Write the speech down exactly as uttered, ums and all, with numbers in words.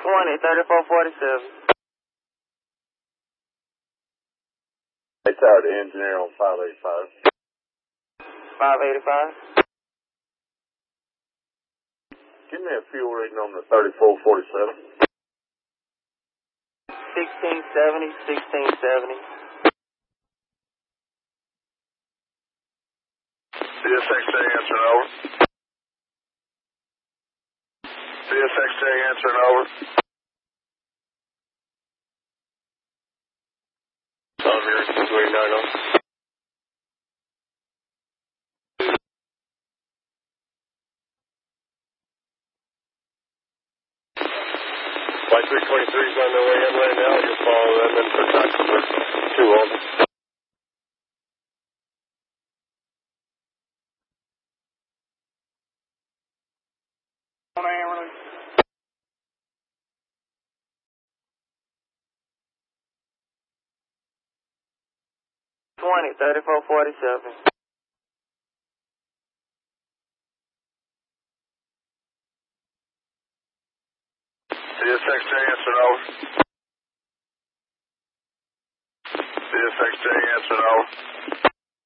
twenty, thirty-four forty-seven. Hey, tower to engineer on five eighty-five. five eighty-five. Give me a fuel reading on the thirty-four forty-seven. sixteen seventy, sixteen seventy. C S X J answering over. C S X J answering over. I'm here at two eighty-nine oh. Flight three twenty-three is on their way in right now. You'll follow them in for taxi for two over. twenty, thirty-four forty-seven. C S X J answering over. C S X J answering over.